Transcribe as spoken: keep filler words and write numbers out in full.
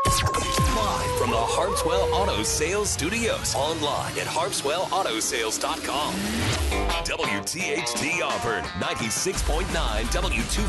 Live from the Harpswell Auto Sales Studios. Online at harpswell auto sales dot com. W T H T Auburn, ninety-six point nine W two